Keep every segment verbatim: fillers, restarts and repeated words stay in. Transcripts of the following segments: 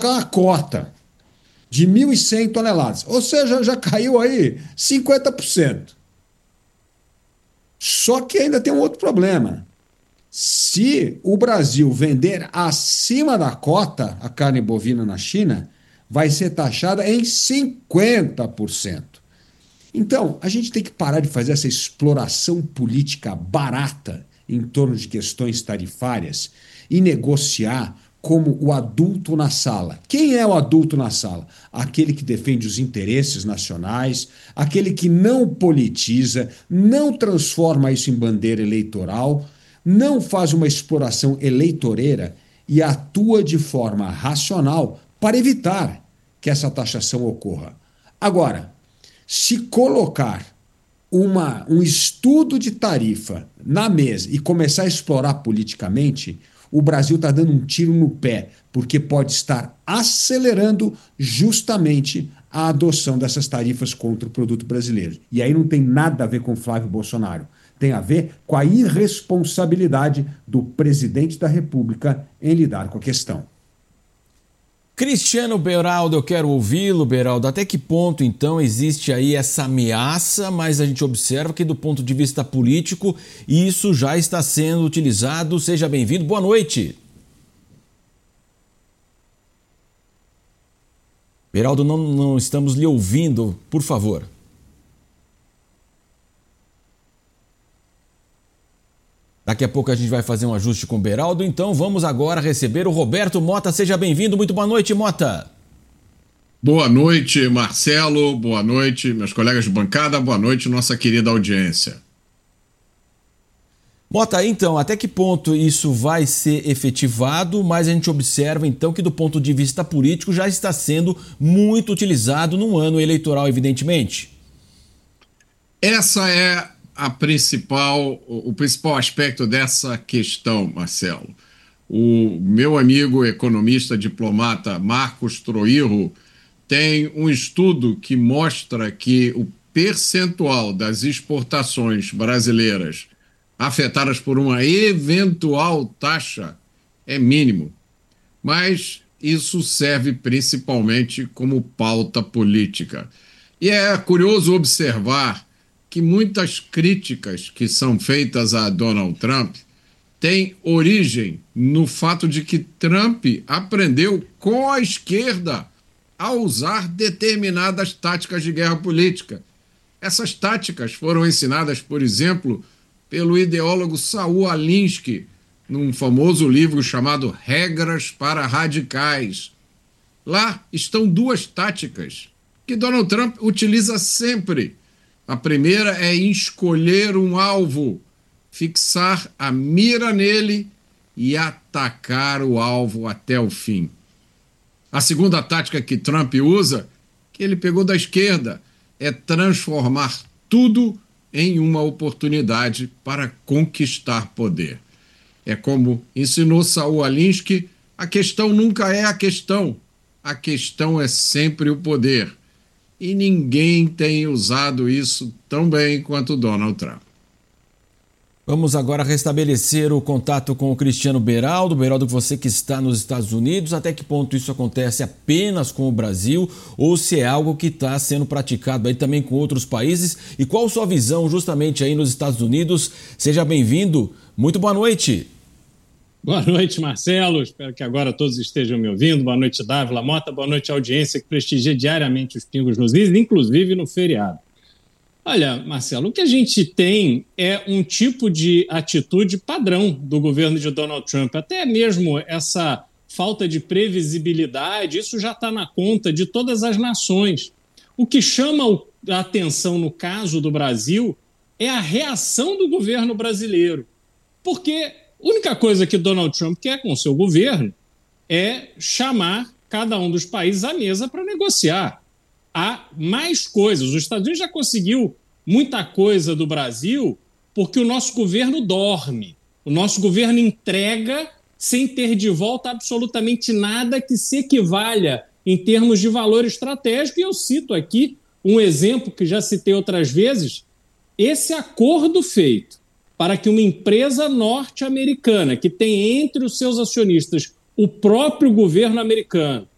colocar a cota de mil e cem toneladas, ou seja, já caiu aí cinquenta por cento. Só que ainda tem um outro problema. Se o Brasil vender acima da cota a carne bovina na China, vai ser taxada em cinquenta por cento. Então, a gente tem que parar de fazer essa exploração política barata em torno de questões tarifárias e negociar como o adulto na sala. Quem é o adulto na sala? Aquele que defende os interesses nacionais, aquele que não politiza, não transforma isso em bandeira eleitoral, não faz uma exploração eleitoreira e atua de forma racional para evitar que essa taxação ocorra. Agora, se colocar uma, um estudo de tarifa na mesa e começar a explorar politicamente, o Brasil está dando um tiro no pé, porque pode estar acelerando justamente a adoção dessas tarifas contra o produto brasileiro. E aí não tem nada a ver com Flávio Bolsonaro. Tem a ver com a irresponsabilidade do presidente da República em lidar com a questão. Cristiano Beraldo, eu quero ouvi-lo, Beraldo. Até que ponto, então, existe aí essa ameaça, mas a gente observa que, do ponto de vista político, isso já está sendo utilizado. Seja bem-vindo. Boa noite. Beraldo, não, não estamos lhe ouvindo, por favor. Daqui a pouco a gente vai fazer um ajuste com o Beraldo, então vamos agora receber o Roberto Mota. Seja bem-vindo, muito boa noite, Mota. Boa noite, Marcelo, boa noite, meus colegas de bancada, boa noite, nossa querida audiência. Mota, então, até que ponto isso vai ser efetivado, mas a gente observa, então, que do ponto de vista político já está sendo muito utilizado num ano eleitoral, evidentemente? Essa é a principal, o principal aspecto dessa questão, Marcelo. O meu amigo economista diplomata Marcos Troirro tem um estudo que mostra que o percentual das exportações brasileiras afetadas por uma eventual taxa é mínimo. Mas isso serve principalmente como pauta política. E é curioso observar que muitas críticas que são feitas a Donald Trump têm origem no fato de que Trump aprendeu com a esquerda a usar determinadas táticas de guerra política. Essas táticas foram ensinadas, por exemplo, pelo ideólogo Saul Alinsky, num famoso livro chamado Regras para Radicais. Lá estão duas táticas que Donald Trump utiliza sempre. A primeira é escolher um alvo, fixar a mira nele e atacar o alvo até o fim. A segunda tática que Trump usa, que ele pegou da esquerda, é transformar tudo em uma oportunidade para conquistar poder. É como ensinou Saul Alinsky, a questão nunca é a questão, a questão é sempre o poder. E ninguém tem usado isso tão bem quanto Donald Trump. Vamos agora restabelecer o contato com o Cristiano Beraldo. Beraldo, você que está nos Estados Unidos, até que ponto isso acontece apenas com o Brasil ou se é algo que está sendo praticado aí também com outros países? E qual a sua visão justamente aí nos Estados Unidos? Seja bem-vindo. Muito boa noite. Boa noite, Marcelo. Espero que agora todos estejam me ouvindo. Boa noite, Dávila Mota. Boa noite, audiência que prestigia diariamente os Pingos nos Is, inclusive no feriado. Olha, Marcelo, o que a gente tem é um tipo de atitude padrão do governo de Donald Trump. Até mesmo essa falta de previsibilidade, isso já está na conta de todas as nações. O que chama a atenção no caso do Brasil é a reação do governo brasileiro. Porque a única coisa que Donald Trump quer com o seu governo é chamar cada um dos países à mesa para negociar. Há mais coisas. Os Estados Unidos já conseguiu muita coisa do Brasil porque o nosso governo dorme. O nosso governo entrega sem ter de volta absolutamente nada que se equivalha em termos de valor estratégico. E eu cito aqui um exemplo que já citei outras vezes. Esse acordo feito para que uma empresa norte-americana, que tem entre os seus acionistas o próprio governo americano,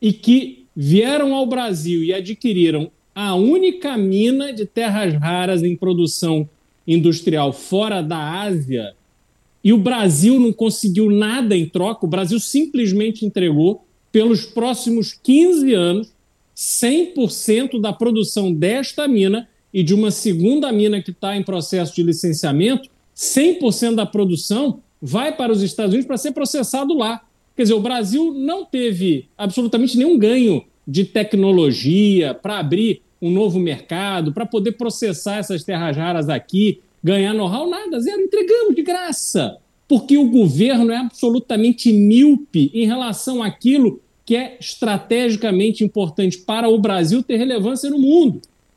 e que vieram ao Brasil e adquiriram a única mina de terras raras em produção industrial fora da Ásia, e o Brasil não conseguiu nada em troca, o Brasil simplesmente entregou, pelos próximos quinze anos, cem por cento da produção desta mina e de uma segunda mina que está em processo de licenciamento, cem por cento da produção vai para os Estados Unidos para ser processado lá. Quer dizer, o Brasil não teve absolutamente nenhum ganho de tecnologia para abrir um novo mercado, para poder processar essas terras raras aqui, ganhar know-how, nada, zero, entregamos de graça, porque o governo é absolutamente míope em relação àquilo que é estrategicamente importante para o Brasil ter relevância no mundo.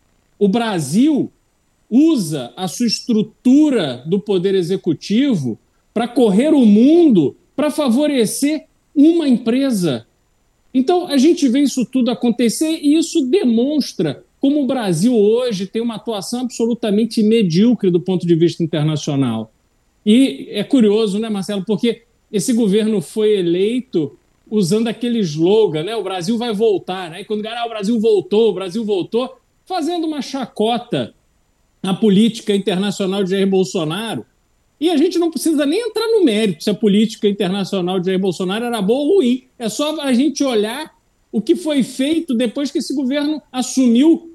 O Brasil usa a sua estrutura do poder executivo para correr o mundo, para favorecer uma empresa. Então, a gente vê isso tudo acontecer e isso demonstra como o Brasil hoje tem uma atuação absolutamente medíocre do ponto de vista internacional. E é curioso, né, Marcelo, porque esse governo foi eleito usando aquele slogan, né, o Brasil vai voltar, né? E quando ah, o Brasil voltou, o Brasil voltou, fazendo uma chacota na política internacional de Jair Bolsonaro. E a gente não precisa nem entrar no mérito se a política internacional de Jair Bolsonaro era boa ou ruim. É só a gente olhar o que foi feito depois que esse governo assumiu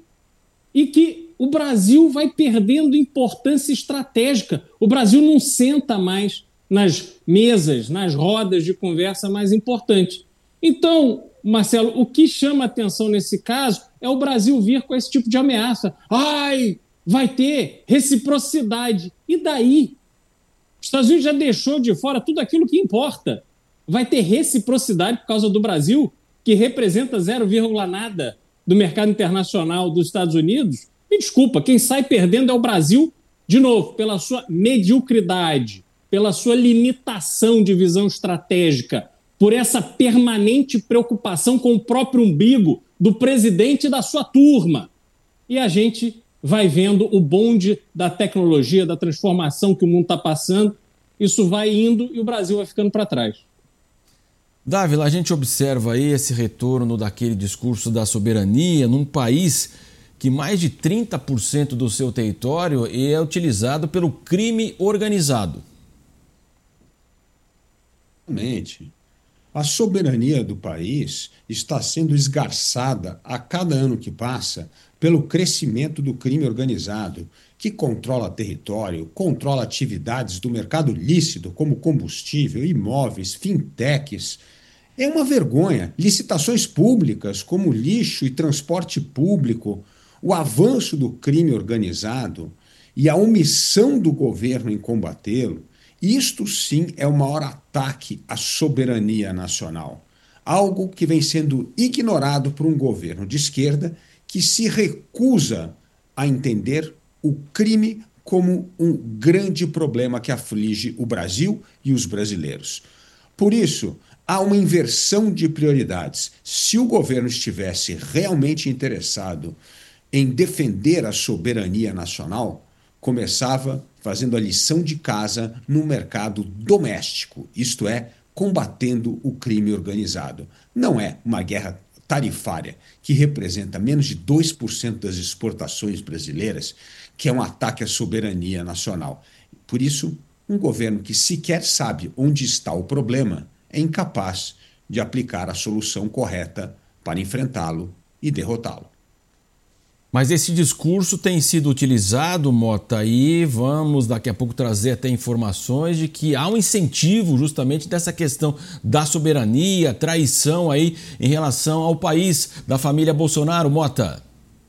e que o Brasil vai perdendo importância estratégica. O Brasil não senta mais nas mesas, nas rodas de conversa mais importantes. Então, Marcelo, o que chama atenção nesse caso é o Brasil vir com esse tipo de ameaça. Ai, vai ter reciprocidade. E daí? Os Estados Unidos já deixou de fora tudo aquilo que importa. Vai ter reciprocidade por causa do Brasil, que representa zero vírgula nada do mercado internacional dos Estados Unidos? Me desculpa, quem sai perdendo é o Brasil, de novo, pela sua mediocridade, pela sua limitação de visão estratégica, por essa permanente preocupação com o próprio umbigo do presidente e da sua turma. E a gente vai vendo o bonde da tecnologia, da transformação que o mundo está passando, isso vai indo e o Brasil vai ficando para trás. Dávila, a gente observa aí esse retorno daquele discurso da soberania num país que mais de trinta por cento do seu território é utilizado pelo crime organizado. Exatamente. A soberania do país está sendo esgarçada a cada ano que passa pelo crescimento do crime organizado, que controla território, controla atividades do mercado lícito, como combustível, imóveis, fintechs. É uma vergonha. Licitações públicas, como lixo e transporte público, o avanço do crime organizado e a omissão do governo em combatê-lo, isto sim é o maior ataque à soberania nacional. Algo que vem sendo ignorado por um governo de esquerda que se recusa a entender o crime como um grande problema que aflige o Brasil e os brasileiros. Por isso, há uma inversão de prioridades. Se o governo estivesse realmente interessado em defender a soberania nacional, começava fazendo a lição de casa no mercado doméstico, isto é, combatendo o crime organizado. Não é uma guerra tarifária, que representa menos de dois por cento das exportações brasileiras, que é um ataque à soberania nacional. Por isso, um governo que sequer sabe onde está o problema é incapaz de aplicar a solução correta para enfrentá-lo e derrotá-lo. Mas esse discurso tem sido utilizado, Mota, e vamos daqui a pouco trazer até informações de que há um incentivo justamente dessa questão da soberania, traição aí em relação ao país da família Bolsonaro, Mota.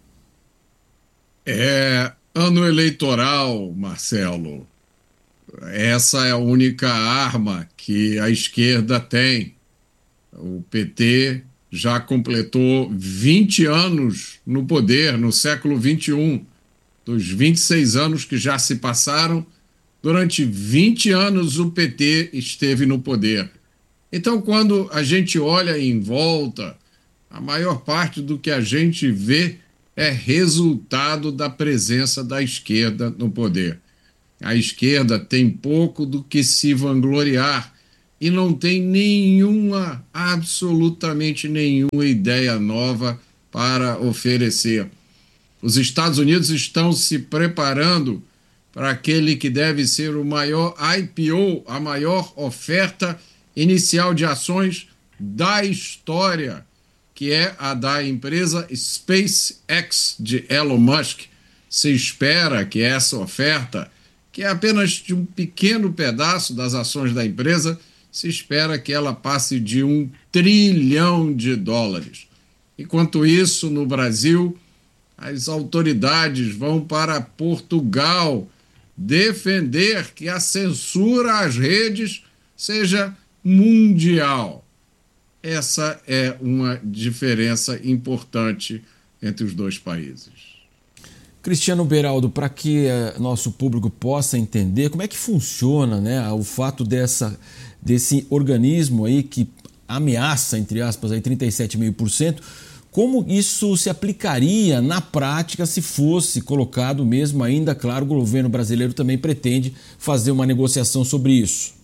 É ano eleitoral, Marcelo. Essa é a única arma que a esquerda tem. O P T já completou vinte anos no poder, no século vinte e um. Dos vinte e seis anos que já se passaram, durante vinte anos o P T esteve no poder. Então, quando a gente olha em volta, a maior parte do que a gente vê é resultado da presença da esquerda no poder. A esquerda tem pouco do que se vangloriar e não tem nenhuma, absolutamente nenhuma ideia nova para oferecer. Os Estados Unidos estão se preparando para aquele que deve ser o maior I P O, a maior oferta inicial de ações da história, que é a da empresa SpaceX de Elon Musk. Se espera que essa oferta, que é apenas de um pequeno pedaço das ações da empresa, se espera que ela passe de um trilhão de dólares. Enquanto isso, no Brasil, as autoridades vão para Portugal defender que a censura às redes seja mundial. Essa é uma diferença importante entre os dois países. Cristiano Beraldo, para que uh, nosso público possa entender como é que funciona, né, o fato dessa, desse organismo aí que ameaça, entre aspas, aí trinta e sete vírgula cinco por cento, como isso se aplicaria na prática se fosse colocado mesmo ainda, claro, o governo brasileiro também pretende fazer uma negociação sobre isso.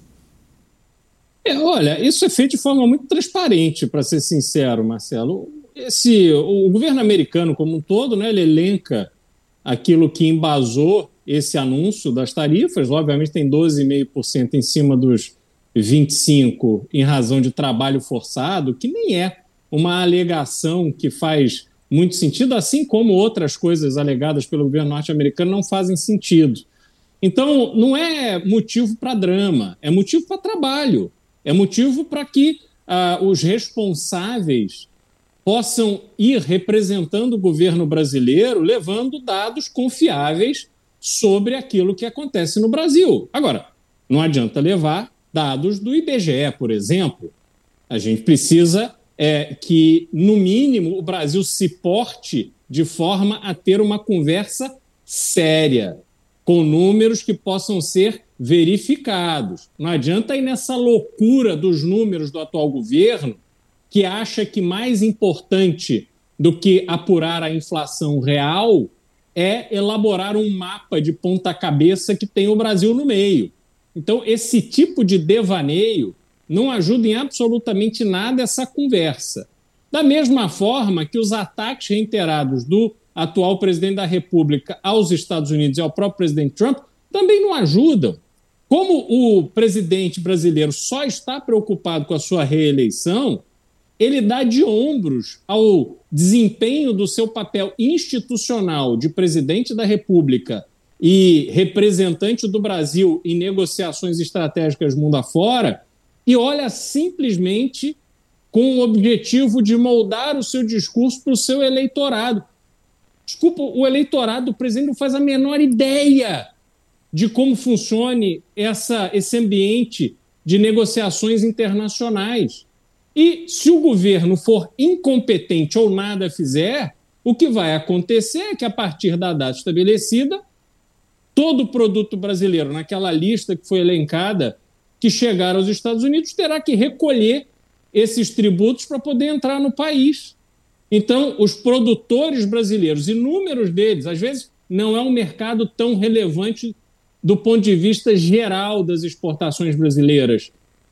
É, olha, isso é feito de forma muito transparente, para ser sincero, Marcelo. Esse, o governo americano como um todo, né, ele elenca aquilo que embasou esse anúncio das tarifas. Obviamente tem doze vírgula cinco por cento em cima dos vinte e cinco por cento em razão de trabalho forçado, que nem é uma alegação que faz muito sentido, assim como outras coisas alegadas pelo governo norte-americano não fazem sentido. Então, não é motivo para drama, é motivo para trabalho, é motivo para que uh, os responsáveis possam ir representando o governo brasileiro, levando dados confiáveis sobre aquilo que acontece no Brasil. Agora, não adianta levar dados do I B G E, por exemplo. A gente precisa é, que, no mínimo, o Brasil se porte de forma a ter uma conversa séria, com números que possam ser verificados. Não adianta ir nessa loucura dos números do atual governo, que acha que mais importante do que apurar a inflação real é elaborar um mapa de ponta cabeça que tem o Brasil no meio. Então, esse tipo de devaneio não ajuda em absolutamente nada essa conversa. Da mesma forma que os ataques reiterados do atual presidente da República aos Estados Unidos e ao próprio presidente Trump também não ajudam. Como o presidente brasileiro só está preocupado com a sua reeleição, ele dá de ombros ao desempenho do seu papel institucional de presidente da República e representante do Brasil em negociações estratégicas mundo afora, e olha simplesmente com o objetivo de moldar o seu discurso para o seu eleitorado. Desculpa, o eleitorado do presidente não faz a menor ideia de como funcione essa, esse ambiente de negociações internacionais. E se o governo for incompetente ou nada fizer, o que vai acontecer é que, a partir da data estabelecida, todo produto brasileiro naquela lista que foi elencada, que chegar aos Estados Unidos, terá que recolher esses tributos para poder entrar no país. Então, os produtores brasileiros, inúmeros deles, às vezes não é um mercado tão relevante do ponto de vista geral das exportações brasileiras,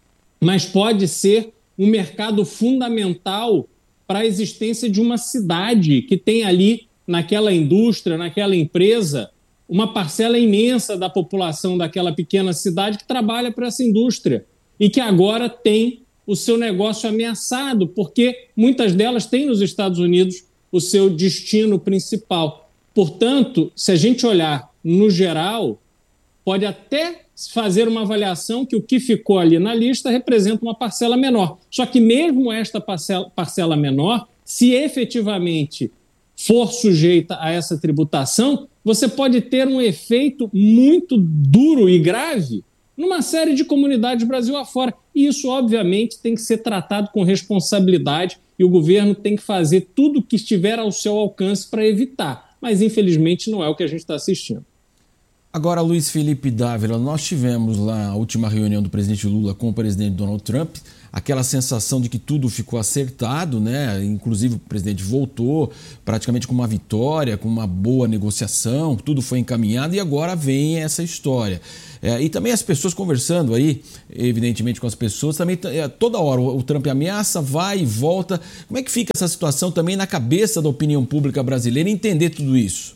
mas pode ser um mercado fundamental para a existência de uma cidade que tem ali, naquela indústria, naquela empresa, uma parcela imensa da população daquela pequena cidade que trabalha para essa indústria e que agora tem o seu negócio ameaçado, porque muitas delas têm nos Estados Unidos o seu destino principal. Portanto, se a gente olhar no geral, pode até fazer uma avaliação que o que ficou ali na lista representa uma parcela menor. Só que mesmo esta parcela, parcela menor, se efetivamente for sujeita a essa tributação, você pode ter um efeito muito duro e grave numa série de comunidades Brasil afora. E isso, obviamente, tem que ser tratado com responsabilidade e o governo tem que fazer tudo o que estiver ao seu alcance para evitar. Mas, infelizmente, não é o que a gente está assistindo. Agora, Luiz Felipe Dávila, nós tivemos lá a última reunião do presidente Lula com o presidente Donald Trump. aquela sensação de que tudo ficou acertado, né? Inclusive o presidente voltou praticamente com uma vitória, com uma boa negociação, tudo foi encaminhado e agora vem essa história. É, e também as pessoas conversando aí, evidentemente com as pessoas, também é, toda hora o, o Trump ameaça, vai e volta. Como é que fica essa situação também na cabeça da opinião pública brasileira entender tudo isso?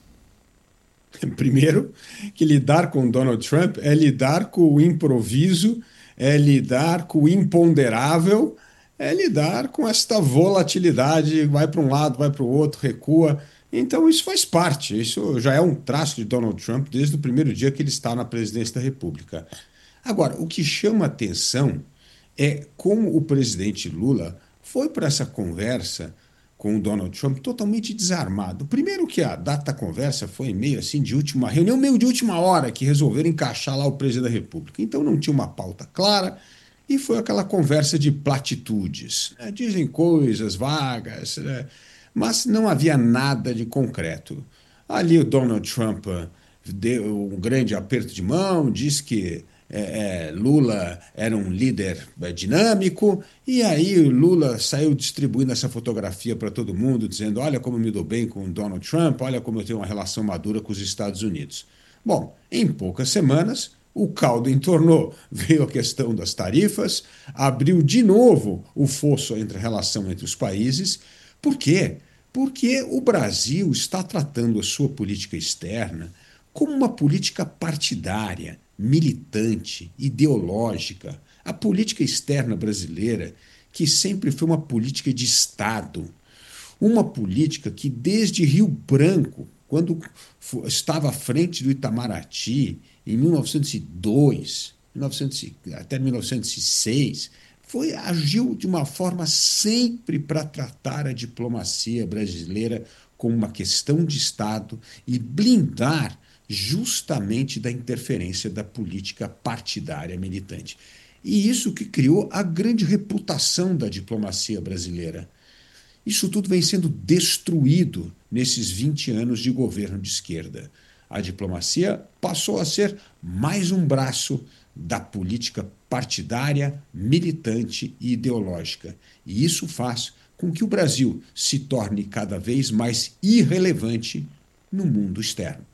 Primeiro, que lidar com Donald Trump é lidar com o improviso, é lidar com o imponderável, é lidar com esta volatilidade, vai para um lado, vai para o outro, recua. Então isso faz parte, isso já é um traço de Donald Trump desde o primeiro dia que ele está na presidência da República. Agora, o que chama atenção é como o presidente Lula foi para essa conversa com o Donald Trump totalmente desarmado. Primeiro que a data da conversa foi meio assim de última reunião, meio de última hora que resolveram encaixar lá o presidente da República. Então não tinha uma pauta clara e foi aquela conversa de platitudes. Né? Dizem coisas vagas, né? Mas não havia nada de concreto. Ali o Donald Trump deu um grande aperto de mão, disse que É, é, Lula era um líder é, dinâmico, e aí o Lula saiu distribuindo essa fotografia para todo mundo, dizendo: olha como eu me dou bem com o Donald Trump, olha como eu tenho uma relação madura com os Estados Unidos. Bom, em poucas semanas, o caldo entornou, veio a questão das tarifas, abriu de novo o fosso entre a relação entre os países. Por quê? Porque o Brasil está tratando a sua política externa como uma política partidária, militante, ideológica. A política externa brasileira, que sempre foi uma política de Estado, uma política que desde Rio Branco, quando estava à frente do Itamaraty, em mil novecentos e dois, mil e novecentos, até mil novecentos e seis, foi, agiu de uma forma sempre para tratar a diplomacia brasileira como uma questão de Estado e blindar justamente da interferência da política partidária militante. E isso que criou a grande reputação da diplomacia brasileira. Isso tudo vem sendo destruído nesses vinte anos de governo de esquerda. A diplomacia passou a ser mais um braço da política partidária, militante e ideológica. E isso faz com que o Brasil se torne cada vez mais irrelevante no mundo externo.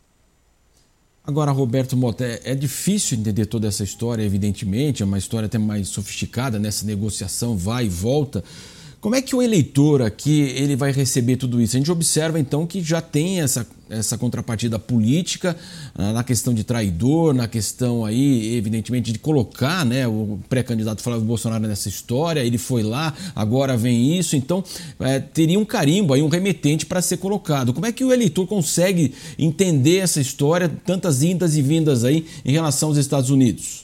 Agora, Roberto Mota, é, é difícil entender toda essa história, evidentemente, é uma história até mais sofisticada nessa negociação, vai e volta. Como é que o eleitor aqui ele vai receber tudo isso? A gente observa, então, que já tem essa, essa contrapartida política ah, na questão de traidor, na questão aí, evidentemente, de colocar, né, o pré-candidato Flávio Bolsonaro nessa história, ele foi lá, agora vem isso, então é, teria um carimbo aí, um remetente para ser colocado. Como é que o eleitor consegue entender essa história, tantas indas e vindas aí em relação aos Estados Unidos?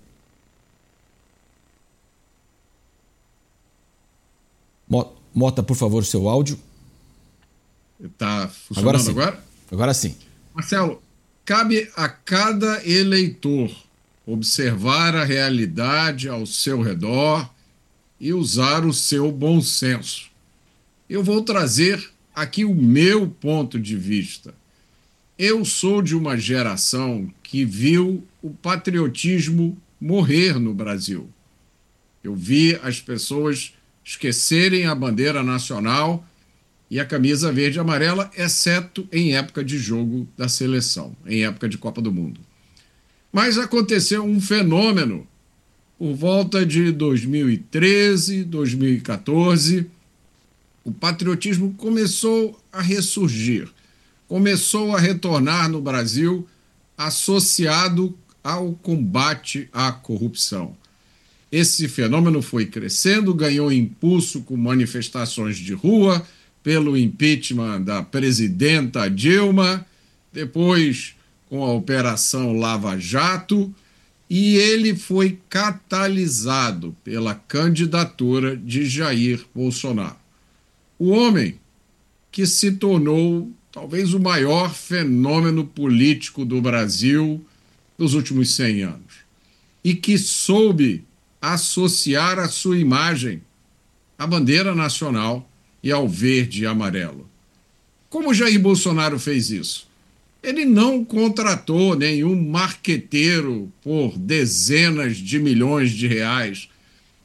Mota, por favor, seu áudio. Está funcionando agora, sim. agora? Agora sim. Marcelo, cabe a cada eleitor observar a realidade ao seu redor e usar o seu bom senso. Eu vou trazer aqui o meu ponto de vista. Eu sou de uma geração que viu o patriotismo morrer no Brasil. Eu vi as pessoas esquecerem a bandeira nacional e a camisa verde e amarela, exceto em época de jogo da seleção, em época de Copa do Mundo. Mas aconteceu um fenômeno por volta de dois mil e treze, dois mil e quatorze. O patriotismo começou a ressurgir, começou a retornar no Brasil associado ao combate à corrupção. Esse fenômeno foi crescendo, ganhou impulso com manifestações de rua, pelo impeachment da presidenta Dilma, depois com a Operação Lava Jato, e ele foi catalisado pela candidatura de Jair Bolsonaro. O homem que se tornou talvez o maior fenômeno político do Brasil dos últimos cem anos, e que soube associar a sua imagem à bandeira nacional e ao verde e amarelo. Como Jair Bolsonaro fez isso? Ele não contratou nenhum marqueteiro por dezenas de milhões de reais.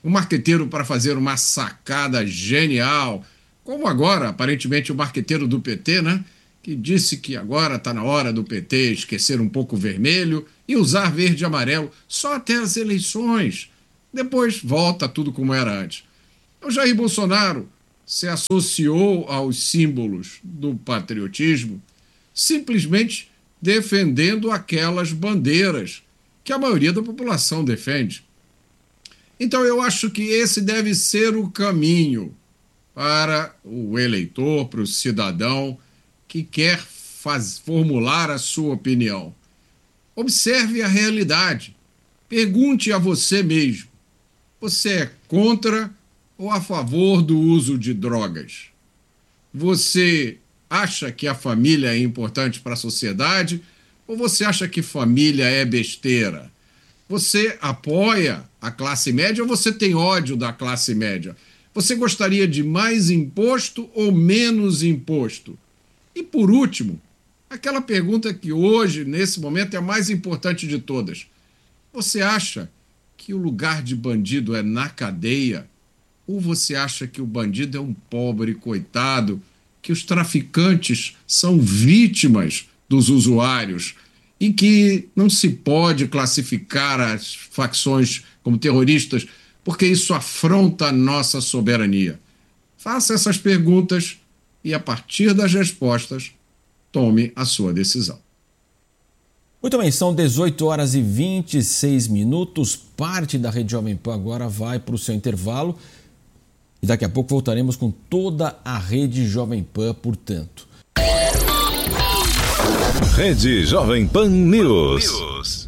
um marqueteiro para fazer uma sacada genial, como agora, aparentemente, o marqueteiro do P T, né? Que disse que agora está na hora do P T esquecer um pouco o vermelho e usar verde e amarelo só até as eleições. Depois volta tudo como era antes. O Jair Bolsonaro se associou aos símbolos do patriotismo simplesmente defendendo aquelas bandeiras que a maioria da população defende. Então eu acho que esse deve ser o caminho para o eleitor, para o cidadão que quer faz, formular a sua opinião. Observe a realidade. Pergunte a você mesmo: você é contra ou a favor do uso de drogas? Você acha que a família é importante para a sociedade ou você acha que família é besteira? Você apoia a classe média ou você tem ódio da classe média? Você gostaria de mais imposto ou menos imposto? E por último, aquela pergunta que hoje, nesse momento, é a mais importante de todas. Você acha que o lugar de bandido é na cadeia? Ou você acha que o bandido é um pobre coitado, que os traficantes são vítimas dos usuários e que não se pode classificar as facções como terroristas porque isso afronta a nossa soberania? Faça essas perguntas e, a partir das respostas, tome a sua decisão. Muito bem, são dezoito horas e vinte e seis minutos. Parte da Rede Jovem Pan agora vai para o seu intervalo. E daqui a pouco voltaremos com toda a Rede Jovem Pan, portanto. Rede Jovem Pan News.